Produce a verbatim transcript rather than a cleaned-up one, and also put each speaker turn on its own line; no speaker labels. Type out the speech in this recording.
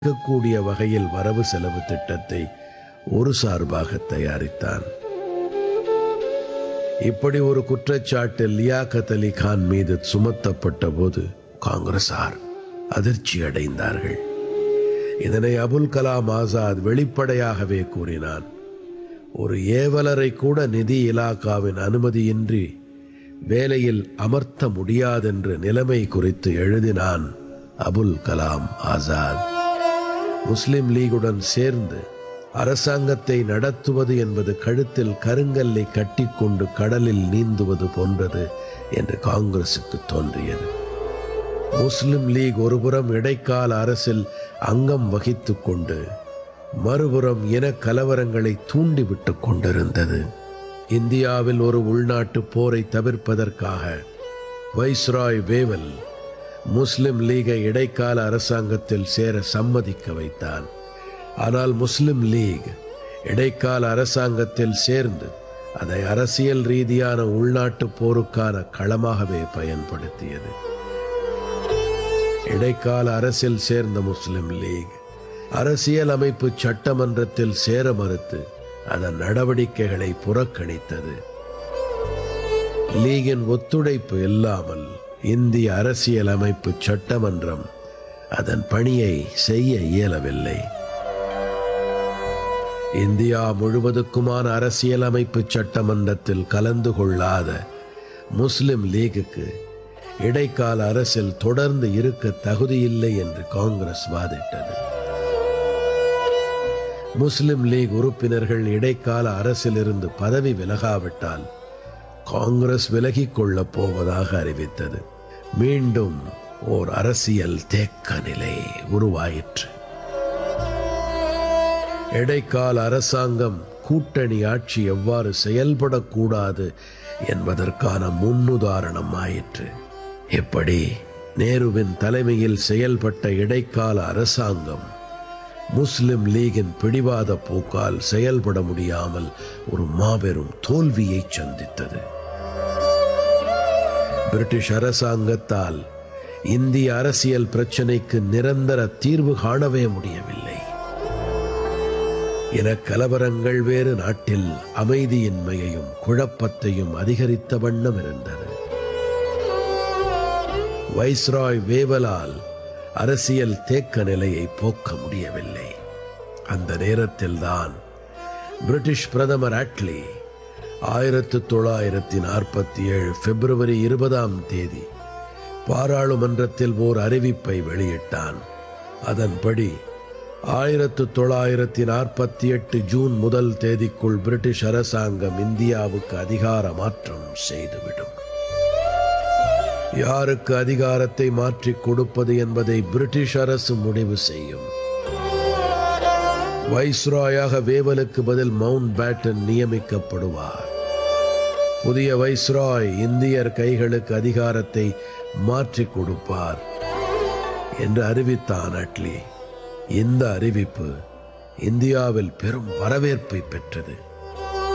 இருக்கக்கூடிய வகையில் வரவு செலவு திட்டத்தை ஒரு சார்பாக தயாரித்தான். இப்படி ஒரு குற்றச்சாட்டு லியாகத் அலி கான் மீது சுமத்தப்பட்ட போது காங்கிரசார் அதிர்ச்சி அடைந்தார்கள். இதனை அபுல் கலாம் ஆசாத் வெளிப்படையாகவே கூறினான். ஒரு ஏவலரை கூட நிதி இலாகாவின் அனுமதியின்றி வேலையில் அமர்த்த முடியாதென்ற நிலைமை குறித்து எழுதினான் அபுல் கலாம் ஆசாத். முஸ்லிம் லீகுடன் சேர்ந்து அரசாங்கத்தை நடத்துவது என்பது கழுத்தில் கருங்கல்லை கட்டிக்கொண்டு கடலில் நீந்துவது போன்றது என்று காங்கிரசுக்கு தோன்றியது. முஸ்லிம் லீக் ஒருபுறம் இடைக்கால அரசில் அங்கம் வகித்துக் கொண்டு மறுபுறம் இன கலவரங்களை தூண்டிவிட்டு கொண்டிருந்தது. இந்தியாவில் ஒரு உள்நாட்டு போரை தவிர்ப்பதற்காக வைஸ்ராய் வேவல் முஸ்லிம் லீகை இடைக்கால அரசாங்கத்தில் சேர சம்மதிக்க வைத்தான். ஆனால் முஸ்லிம் லீக் இடைக்கால அரசாங்கத்தில் சேர்ந்து அதை அரசியல் ரீதியான உள்நாட்டு போருக்கான களமாகவே பயன்படுத்தியது. இடைக்கால அரசில் சேர்ந்த முஸ்லிம் லீக் அரசியல் அமைப்பு சட்டமன்றத்தில் சேர மறுத்து அதன் நடவடிக்கைகளை புறக்கணித்தது. லீகின் ஒத்துழைப்பு இல்லாமல் இந்திய அரசியல் அமைப்பு சட்டமன்றம் அதன் பணியை செய்ய இயலவில்லை. இந்தியா முழுவதுக்குமான அரசியல் அமைப்பு சட்டமன்றத்தில் கலந்து கொள்ளாத முஸ்லிம் லீகுக்கு இடைக்கால அரசில் தொடர்ந்து இருக்க தகுதியில்லை என்று காங்கிரஸ் வாதிட்டது. முஸ்லிம் லீக் உறுப்பினர்கள் இடைக்கால அரசிலிருந்து பதவி விலகாவிட்டால் காங்கிரஸ் விலகிக் கொள்ளப் போவதாக அறிவித்தது. மீண்டும் ஓர் அரசியல் தேக்க நிலை உருவாயிற்று. இடைக்கால அரசாங்கம் கூட்டணி ஆட்சி எவ்வாறு செயல்படக்கூடாது என்பதற்கான முன்னுதாரணம் ஆயிற்று. எப்படி நேருவின் தலைமையில் செயல்பட்ட இடைக்கால அரசாங்கம் முஸ்லிம் லீகின் பிடிவாத போக்கால் செயல்பட முடியாமல் ஒரு மாபெரும் தோல்வியை சந்தித்தது. பிரிட்டிஷ் அரசாங்கத்தால் இந்திய அரசியல் பிரச்சனைக்கு நிரந்தர தீர்வு காணவே முடியவில்லை. இன கலவரங்கள் வேறு நாட்டில் அமைதியின்மையையும் குழப்பத்தையும் அதிகரித்த வண்ணம் இருந்தது. வைஸ்ராய் வேவலால் அரசியல் தேக்க நிலையை போக்க முடியவில்லை. அந்த நேரத்தில்தான் பிரிட்டிஷ் பிரதமர் அட்லி ஆயிரத்தி தொள்ளாயிரத்தி நாற்பத்தி ஏழு பிப்ரவரி இருபதாம் தேதி பாராளுமன்றத்தில் ஓர் அறிவிப்பை வெளியிட்டான். அதன்படி ஆயிரத்தி தொள்ளாயிரத்தி நாற்பத்தி எட்டு ஜூன் முதல் தேதிக்குள் பிரிட்டிஷ் அரசாங்கம் இந்தியாவுக்கு அதிகார மாற்றம் செய்துவிடும். யாருக்கு அதிகாரத்தை மாற்றிக் கொடுப்பது என்பதை பிரிட்டிஷ் அரசு முடிவு செய்யும். வைஸ்ராயாக வேவலுக்கு பதில் மவுண்ட் பேட்டன் நியமிக்கப்படுவார். புதிய வைஸ்ராய் இந்தியர் கைகளுக்கு அதிகாரத்தை மாற்றிக் கொடுப்பார் என்று அறிவித்தான் அட்லி. இந்த அறிவிப்பு இந்தியாவில் பெரும் வரவேற்பை பெற்றது.